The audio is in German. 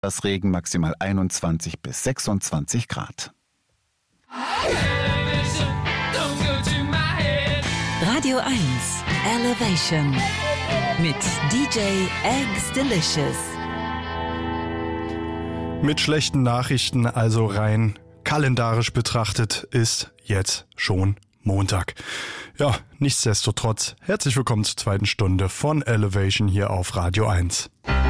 Das Regen maximal 21 bis 26 Grad. Radio 1 Elevation mit DJ Eggs Delicious. Mit schlechten Nachrichten, also rein kalendarisch betrachtet, ist jetzt schon Montag. Ja, nichtsdestotrotz, herzlich willkommen zur zweiten Stunde von Elevation hier auf Radio 1.